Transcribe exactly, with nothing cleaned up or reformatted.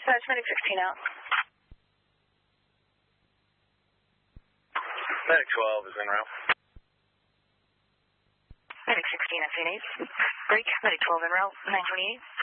dispatch, medic sixteen out. Medic twelve is en route. Medic sixteen at Saint eight. Break, medic twelve en route, nine twenty-eight.